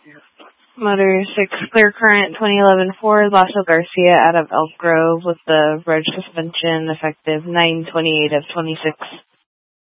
Motor 6 clear current 2011 Ford Lasso Garcia out of Elk Grove with the reg suspension effective 9/28 of 26.